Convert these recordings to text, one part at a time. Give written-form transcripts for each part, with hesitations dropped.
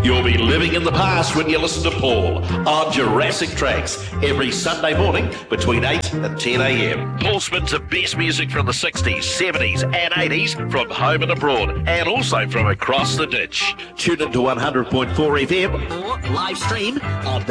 You'll be living in the past when you listen to Paul on Jurassic Tracks every Sunday morning between 8 and 10 a.m. Paul spins the best music from the 60s, 70s and 80s from home and abroad and also from across the ditch. Tune into 100.4 FM or live stream on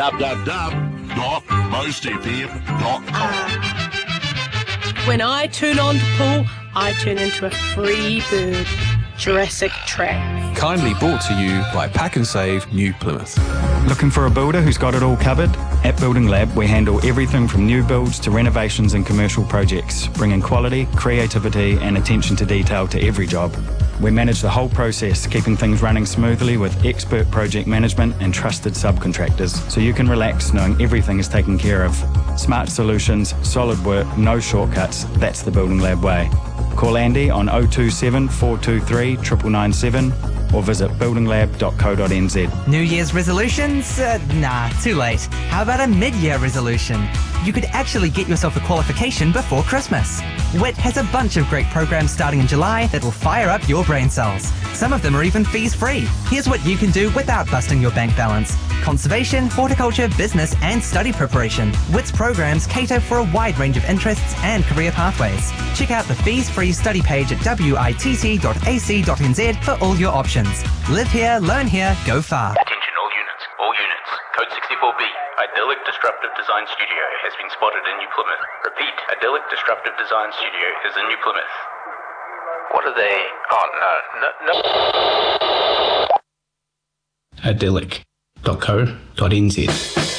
www.mostfm.com. When I turn on to Paul, I turn into a free bird. Jurassic Track. Kindly brought to you by Pack and Save New Plymouth. Looking for a builder who's got it all covered? At Building Lab, we handle everything from new builds to renovations and commercial projects, bringing quality, creativity and attention to detail to every job. We manage the whole process, keeping things running smoothly with expert project management and trusted subcontractors, so you can relax knowing everything is taken care of. Smart solutions, solid work, no shortcuts. That's the Building Lab way. Call Andy on 027 423 997 or visit buildinglab.co.nz. New Year's resolutions? Nah, too late. How about a mid-year resolution? You could actually get yourself a qualification before Christmas. WIT has a bunch of great programs starting in July that will fire up your brain cells. Some of them are even fees-free. Here's what you can do without busting your bank balance. Conservation, horticulture, business and study preparation. WIT's programs cater for a wide range of interests and career pathways. Check out the fees-free study page at witt.ac.nz for all your options. Live here, learn here, go far. Attention all units. All units. Code 64B. Idyllic Disruptive Design Studio has been spotted in New Plymouth. Repeat, Idyllic Disruptive Design Studio is in New Plymouth. What are they? Oh, no. Idyllic.co.nz